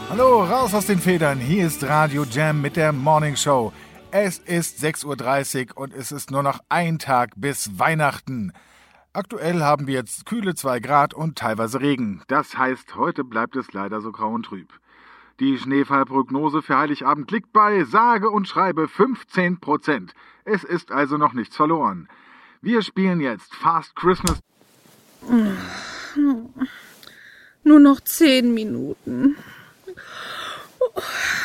Hallo, raus aus den Federn. Hier ist Radio Jam mit der Morning Show. Es ist 6:30 Uhr und es ist nur noch ein Tag bis Weihnachten. Aktuell haben wir jetzt kühle 2 Grad und teilweise Regen. Das heißt, heute bleibt es leider so grau und trüb. Die Schneefallprognose für Heiligabend liegt bei sage und schreibe 15%. Es ist also noch nichts verloren. Wir spielen jetzt Fast Christmas. Nur noch 10 Minuten.